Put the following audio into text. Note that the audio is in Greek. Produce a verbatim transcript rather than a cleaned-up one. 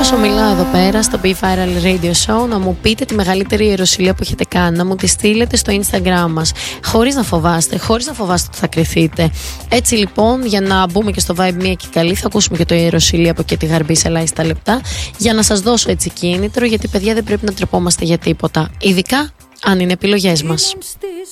Όσο μιλάω εδώ πέρα στο Be Viral Radio Show, να μου πείτε τη μεγαλύτερη ιεροσυλία που έχετε κάνει, να μου τη στείλετε στο Instagram μας, χωρίς να φοβάστε, χωρίς να φοβάστε ότι θα κρυθείτε. Έτσι λοιπόν, για να μπούμε και στο vibe μία και καλή, θα ακούσουμε και το ιεροσυλία από και τη Γαρμπή σε ελάχιστα λεπτά, για να σας δώσω έτσι κίνητρο, γιατί παιδιά δεν πρέπει να τρεπόμαστε για τίποτα, ειδικά αν είναι επιλογές μας.